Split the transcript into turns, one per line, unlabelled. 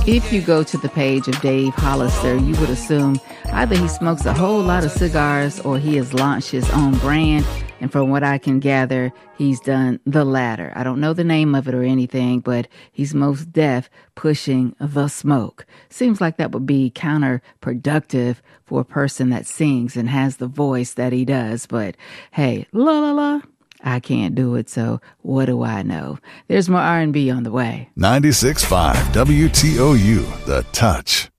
If you go to the page of Dave Hollister, you would assume either he smokes a whole lot of cigars or he has launched his own brand. And from what I can gather, he's done the latter. I don't know the name of it or anything, but he's most def pushing the smoke. Seems like that would be counterproductive for a person that sings and has the voice that he does. But hey, la la la. I can't do it, so what do I know? There's more R&B on the way.
96.5 WTOU, The Touch.